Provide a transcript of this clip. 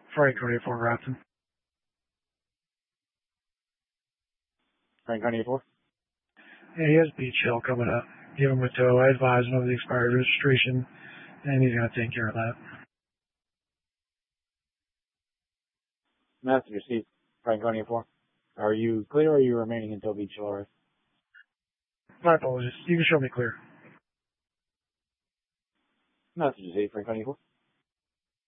Franconia for Grafton. Franconia 4? Yeah, he has Beach Hill coming up. Give him a tow. I advise him of the expired registration, and he's going to take care of that. Message received. Franconia 4. Are you clear or are you remaining until Beach Hill arrives? My apologies. You can show me clear. Message received. Franconia 4.